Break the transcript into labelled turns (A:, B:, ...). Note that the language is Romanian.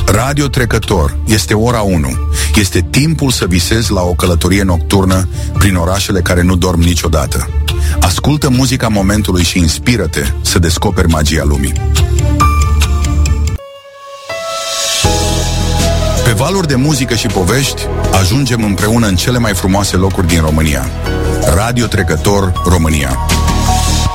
A: Radio Trecător, este ora 1. Este timpul să visezi la o călătorie nocturnă prin orașele care nu dorm niciodată. Ascultă muzica momentului și inspiră-te să descoperi magia lumii. Pe valuri de muzică și povești, ajungem împreună în cele mai frumoase locuri din România. Radio Trecător România.